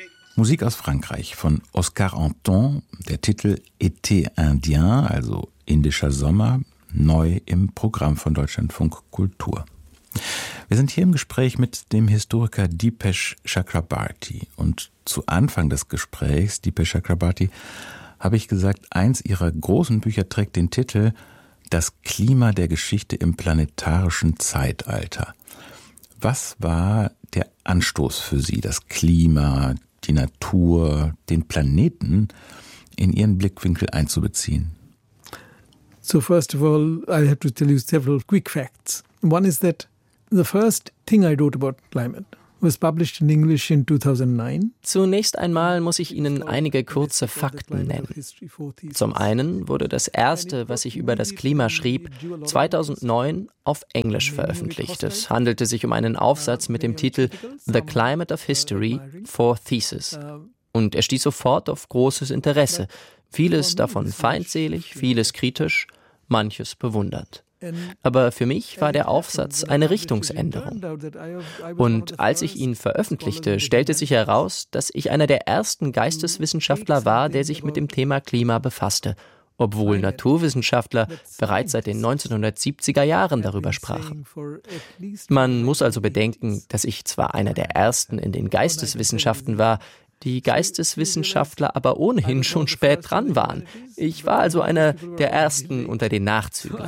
Musik aus Frankreich von Oscar Anton, der Titel Été Indien, also indischer Sommer, neu im Programm von Deutschlandfunk Kultur. Wir sind hier im Gespräch mit dem Historiker Dipesh Chakrabarty. Und zu Anfang des Gesprächs, Dipesh Chakrabarty, habe ich gesagt, eins Ihrer großen Bücher trägt den Titel Das Klima der Geschichte im planetarischen Zeitalter. Was war der Anstoß für Sie, das Klima, die Natur, den Planeten in Ihren Blickwinkel einzubeziehen? So first of all, I have to tell you several quick facts. One is that the first thing I wrote about climate was published in English in 2009. Zunächst einmal muss ich Ihnen einige kurze Fakten nennen. Zum einen wurde das erste, was ich über das Klima schrieb, 2009 auf Englisch veröffentlicht. Es handelte sich um einen Aufsatz mit dem Titel The Climate of History, 4 Theses. Und er stieß sofort auf großes Interesse. Vieles davon feindselig, vieles kritisch, manches bewundernd. Aber für mich war der Aufsatz eine Richtungsänderung. Und als ich ihn veröffentlichte, stellte sich heraus, dass ich einer der ersten Geisteswissenschaftler war, der sich mit dem Thema Klima befasste, obwohl Naturwissenschaftler bereits seit den 1970er Jahren darüber sprachen. Man muss also bedenken, dass ich zwar einer der ersten in den Geisteswissenschaften war, die Geisteswissenschaftler aber ohnehin schon spät dran waren. Ich war also einer der Ersten unter den Nachzüglern.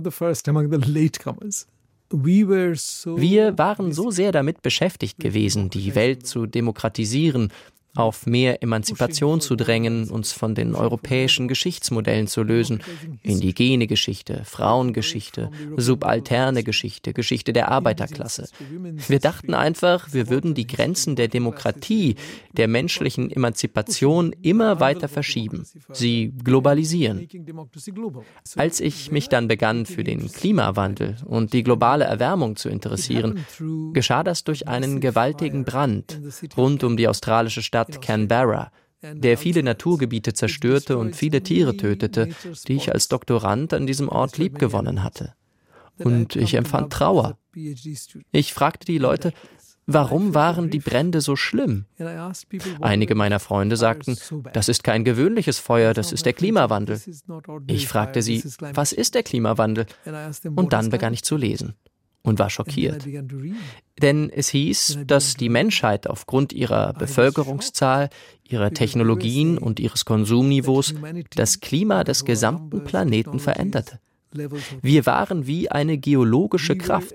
Wir waren so sehr damit beschäftigt gewesen, die Welt zu demokratisieren, auf mehr Emanzipation zu drängen, uns von den europäischen Geschichtsmodellen zu lösen. Indigene Geschichte, Frauengeschichte, subalterne Geschichte, Geschichte der Arbeiterklasse. Wir dachten einfach, wir würden die Grenzen der Demokratie, der menschlichen Emanzipation immer weiter verschieben, sie globalisieren. Als ich mich dann begann, für den Klimawandel und die globale Erwärmung zu interessieren, geschah das durch einen gewaltigen Brand rund um die australische Stadt Canberra, der viele Naturgebiete zerstörte und viele Tiere tötete, die ich als Doktorand an diesem Ort liebgewonnen hatte. Und ich empfand Trauer. Ich fragte die Leute, warum waren die Brände so schlimm? Einige meiner Freunde sagten, das ist kein gewöhnliches Feuer, das ist der Klimawandel. Ich fragte sie, was ist der Klimawandel? Und dann begann ich zu lesen und war schockiert. Denn es hieß, dass die Menschheit aufgrund ihrer Bevölkerungszahl, ihrer Technologien und ihres Konsumniveaus das Klima des gesamten Planeten veränderte. Wir waren wie eine geologische Kraft.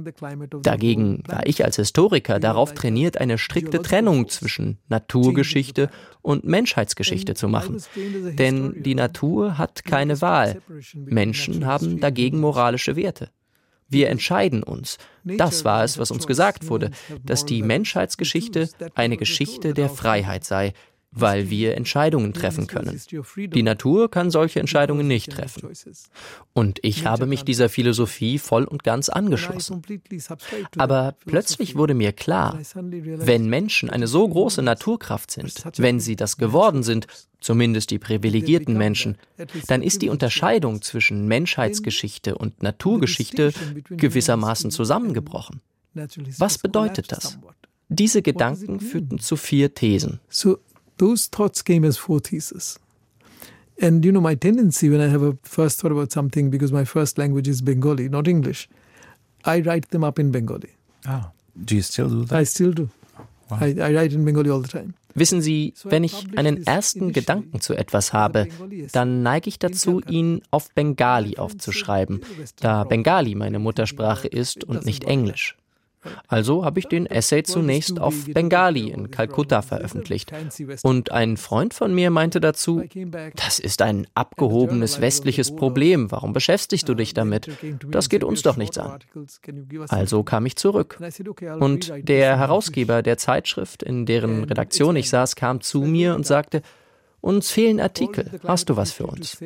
Dagegen war ich als Historiker darauf trainiert, eine strikte Trennung zwischen Naturgeschichte und Menschheitsgeschichte zu machen. Denn die Natur hat keine Wahl. Menschen haben dagegen moralische Werte. Wir entscheiden uns. Das war es, was uns gesagt wurde, dass die Menschheitsgeschichte eine Geschichte der Freiheit sei, weil wir Entscheidungen treffen können. Die Natur kann solche Entscheidungen nicht treffen. Und ich habe mich dieser Philosophie voll und ganz angeschlossen. Aber plötzlich wurde mir klar, wenn Menschen eine so große Naturkraft sind, wenn sie das geworden sind, zumindest die privilegierten Menschen, dann ist die Unterscheidung zwischen Menschheitsgeschichte und Naturgeschichte gewissermaßen zusammengebrochen. Was bedeutet das? Diese Gedanken führten zu 4 Thesen. Those thoughts came as 4 theses. And my tendency when I have a first thought about something, because my first language is Bengali, not English, I write them up in Bengali. Ah, do you still do that? I still do. Wow. I write in Bengali all the time. Wissen Sie, wenn ich einen ersten Gedanken zu etwas habe, dann neige ich dazu, ihn auf Bengali aufzuschreiben, da Bengali meine Muttersprache ist und nicht Englisch. Also habe ich den Essay zunächst auf Bengali in Kalkutta veröffentlicht. Und ein Freund von mir meinte dazu, das ist ein abgehobenes westliches Problem, warum beschäftigst du dich damit? Das geht uns doch nichts an. Also kam ich zurück. Und der Herausgeber der Zeitschrift, in deren Redaktion ich saß, kam zu mir und sagte, uns fehlen Artikel, hast du was für uns?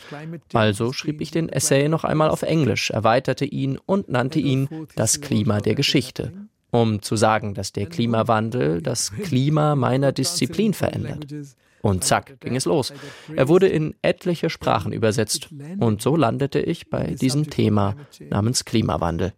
Also schrieb ich den Essay noch einmal auf Englisch, erweiterte ihn und nannte ihn Das Klima der Geschichte, um zu sagen, dass der Klimawandel das Klima meiner Disziplin verändert. Und zack, ging es los. Er wurde in etliche Sprachen übersetzt. Und so landete ich bei diesem Thema namens Klimawandel.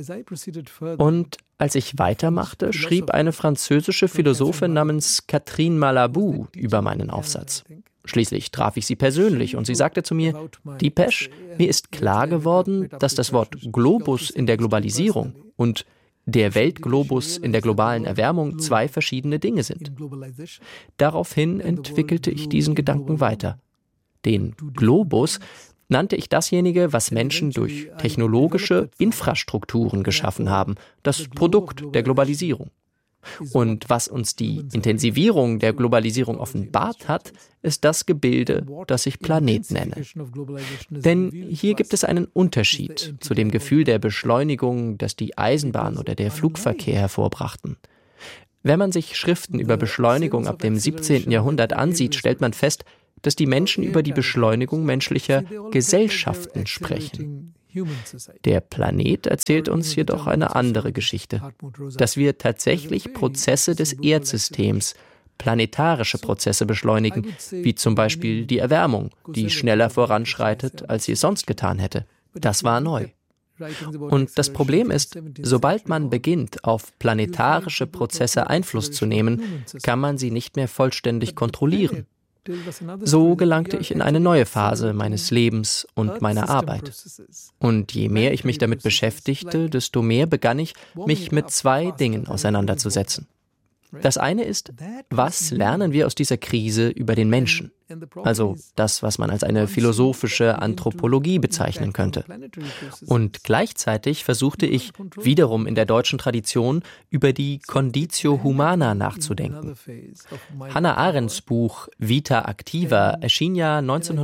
Und als ich weitermachte, schrieb eine französische Philosophin namens Catherine Malabou über meinen Aufsatz. Schließlich traf ich sie persönlich und sie sagte zu mir, Dipesh, mir ist klar geworden, dass das Wort Globus in der Globalisierung und der Weltglobus in der globalen Erwärmung zwei verschiedene Dinge sind. Daraufhin entwickelte ich diesen Gedanken weiter. Den Globus nannte ich dasjenige, was Menschen durch technologische Infrastrukturen geschaffen haben, das Produkt der Globalisierung. Und was uns die Intensivierung der Globalisierung offenbart hat, ist das Gebilde, das ich Planet nenne. Denn hier gibt es einen Unterschied zu dem Gefühl der Beschleunigung, das die Eisenbahn oder der Flugverkehr hervorbrachten. Wenn man sich Schriften über Beschleunigung ab dem 17. Jahrhundert ansieht, stellt man fest, dass die Menschen über die Beschleunigung menschlicher Gesellschaften sprechen. Der Planet erzählt uns jedoch eine andere Geschichte, dass wir tatsächlich Prozesse des Erdsystems, planetarische Prozesse beschleunigen, wie zum Beispiel die Erwärmung, die schneller voranschreitet, als sie es sonst getan hätte. Das war neu. Und das Problem ist, sobald man beginnt, auf planetarische Prozesse Einfluss zu nehmen, kann man sie nicht mehr vollständig kontrollieren. So gelangte ich in eine neue Phase meines Lebens und meiner Arbeit. Und je mehr ich mich damit beschäftigte, desto mehr begann ich, mich mit zwei Dingen auseinanderzusetzen. Das eine ist, was lernen wir aus dieser Krise über den Menschen? Also das, was man als eine philosophische Anthropologie bezeichnen könnte. Und gleichzeitig versuchte ich, wiederum in der deutschen Tradition, über die Conditio Humana nachzudenken. Hannah Arendts Buch Vita Activa erschien ja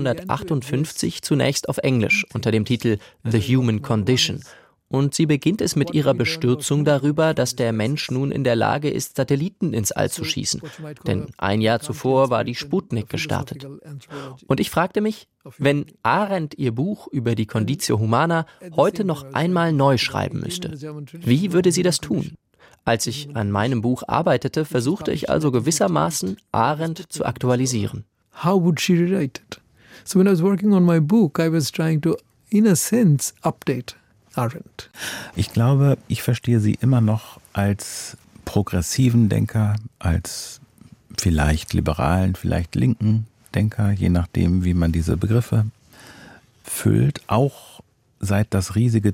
1958 zunächst auf Englisch unter dem Titel The Human Condition. Und sie beginnt es mit ihrer Bestürzung darüber, dass der Mensch nun in der Lage ist, Satelliten ins All zu schießen. Denn ein Jahr zuvor war die Sputnik gestartet. Und ich fragte mich, wenn Arendt ihr Buch über die Conditio Humana heute noch einmal neu schreiben müsste, wie würde sie das tun? Als ich an meinem Buch arbeitete, versuchte ich also gewissermaßen, Arendt zu aktualisieren. How would she rewrite it? So when I was working on my book, I was trying to, in a sense, update Arendt. Ich glaube, ich verstehe sie immer noch als progressiven Denker, als vielleicht liberalen, vielleicht linken Denker, je nachdem, wie man diese Begriffe füllt. Auch seit die riesige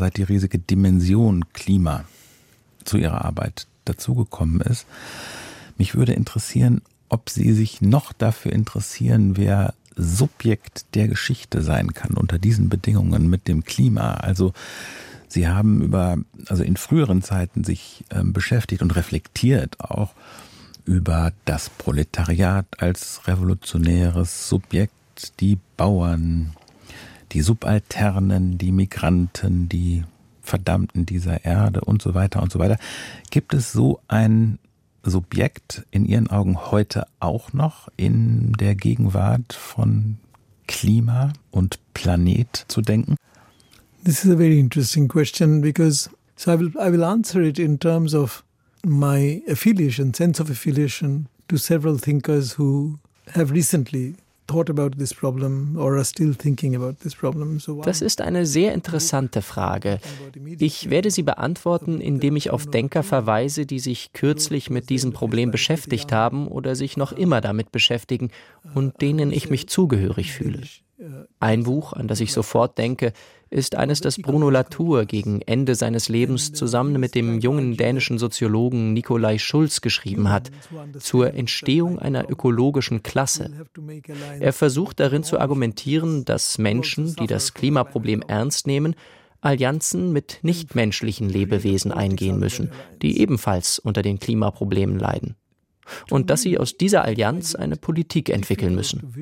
Dimension Klima zu ihrer Arbeit dazugekommen ist. Mich würde interessieren, ob Sie sich noch dafür interessieren, wer Subjekt der Geschichte sein kann unter diesen Bedingungen mit dem Klima. Also Sie haben in früheren Zeiten sich beschäftigt und reflektiert auch über das Proletariat als revolutionäres Subjekt, die Bauern, die Subalternen, die Migranten, die Verdammten dieser Erde und so weiter und so weiter. Gibt es so ein Subjekt in Ihren Augen heute auch noch in der Gegenwart von Klima und Planet zu denken? This is a very interesting question because I will answer it in terms of my sense of affiliation to several thinkers who have recently thought about this problem or are still thinking about this problem. Das ist eine sehr interessante Frage. Ich werde sie beantworten, indem ich auf Denker verweise, die sich kürzlich mit diesem Problem beschäftigt haben oder sich noch immer damit beschäftigen und denen ich mich zugehörig fühle. Ein Buch, an das ich sofort denke, ist eines, das Bruno Latour gegen Ende seines Lebens zusammen mit dem jungen dänischen Soziologen Nikolai Schulz geschrieben hat, zur Entstehung einer ökologischen Klasse. Er versucht darin zu argumentieren, dass Menschen, die das Klimaproblem ernst nehmen, Allianzen mit nichtmenschlichen Lebewesen eingehen müssen, die ebenfalls unter den Klimaproblemen leiden. Und dass sie aus dieser Allianz eine Politik entwickeln müssen.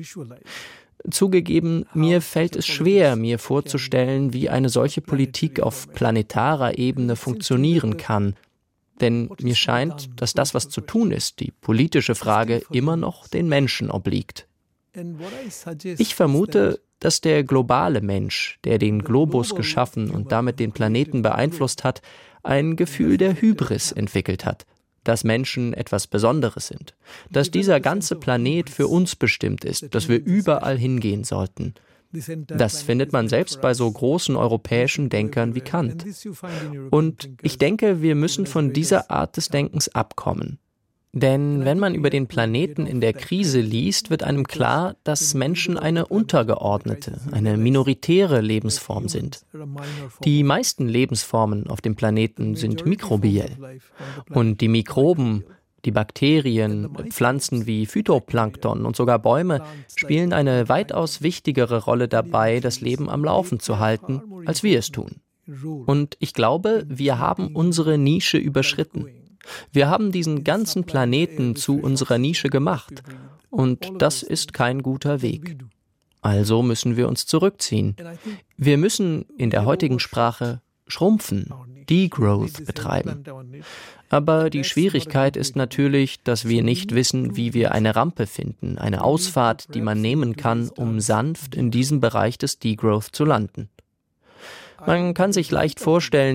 Zugegeben, mir fällt es schwer, mir vorzustellen, wie eine solche Politik auf planetarer Ebene funktionieren kann. Denn mir scheint, dass das, was zu tun ist, die politische Frage, immer noch den Menschen obliegt. Ich vermute, dass der globale Mensch, der den Globus geschaffen und damit den Planeten beeinflusst hat, ein Gefühl der Hybris entwickelt hat. dass Menschen etwas Besonderes sind, dass dieser ganze Planet für uns bestimmt ist, dass wir überall hingehen sollten. Das findet man selbst bei so großen europäischen Denkern wie Kant. Und ich denke, wir müssen von dieser Art des Denkens abkommen. Denn wenn man über den Planeten in der Krise liest, wird einem klar, dass Menschen eine untergeordnete, eine minoritäre Lebensform sind. Die meisten Lebensformen auf dem Planeten sind mikrobiell. Und die Mikroben, die Bakterien, Pflanzen wie Phytoplankton und sogar Bäume spielen eine weitaus wichtigere Rolle dabei, das Leben am Laufen zu halten, als wir es tun. Und ich glaube, wir haben unsere Nische überschritten. Wir haben diesen ganzen Planeten zu unserer Nische gemacht. Und das ist kein guter Weg. Also müssen wir uns zurückziehen. Wir müssen in der heutigen Sprache schrumpfen, Degrowth betreiben. Aber die Schwierigkeit ist natürlich, dass wir nicht wissen, wie wir eine Rampe finden, eine Ausfahrt, die man nehmen kann, um sanft in diesem Bereich des Degrowth zu landen. Man kann sich leicht vorstellen,